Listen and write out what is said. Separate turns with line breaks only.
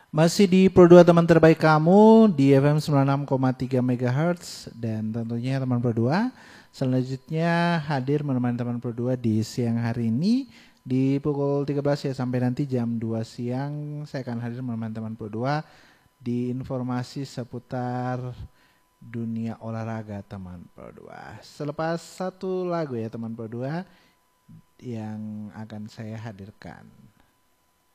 Masih di Pro 2 teman terbaik kamu di FM 96,3 MHz dan tentunya teman Pro 2 selanjutnya hadir menemani teman Pro 2 di siang hari ini di pukul 13 ya sampai nanti jam 2 siang saya akan hadir menemani teman Pro 2 di informasi seputar dunia olahraga teman Pro 2. Selepas satu lagu ya teman Pro 2 yang akan saya hadirkan.